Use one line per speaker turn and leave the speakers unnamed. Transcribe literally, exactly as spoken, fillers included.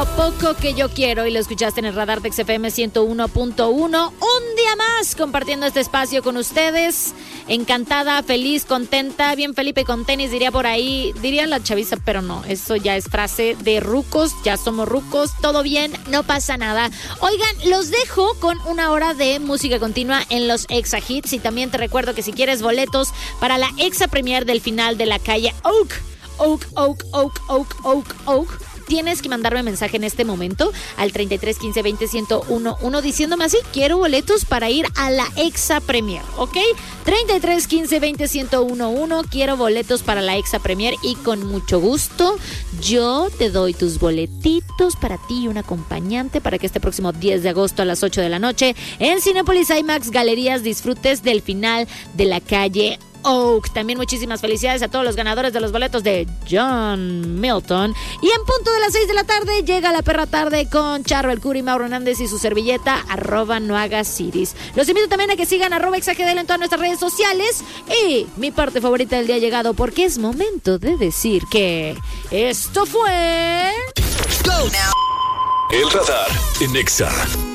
Lo poco que yo quiero, y lo escuchaste en el radar de X F M ciento uno punto uno. Un día más compartiendo este espacio con ustedes. Encantada, feliz, contenta, bien Felipe con tenis, diría por ahí, diría la chaviza, pero no, eso ya es frase de rucos, ya somos rucos, todo bien, no pasa nada. Oigan, los dejo con una hora de música continua en los Exa Hits, y también te recuerdo que si quieres boletos para la Exa Premier del final de La Calle Oak, Oak, Oak, Oak, Oak, Oak, Oak, tienes que mandarme mensaje en este momento al treinta y tres quince veinte ciento uno diciéndome así: quiero boletos para ir a la Exa Premier, ¿ok? treinta y tres quince veinte ciento uno, quiero boletos para la Exa Premier, y con mucho gusto yo te doy tus boletitos para ti y un acompañante para que este próximo diez de agosto a las ocho de la noche en Cinépolis IMAX Galerías disfrutes del final de La Calle Oak. También muchísimas felicidades a todos los ganadores de los boletos de John Milton. Y en punto de las seis de la tarde llega La Perra Tarde con Charro el Curi, Mauro Hernández y su servilleta, arroba no hagas iris. Los invito también a que sigan arroba exagedel en todas nuestras redes sociales. Y mi parte favorita del día ha llegado, porque es momento de decir que esto fue...
Go now.
El radar en Exa.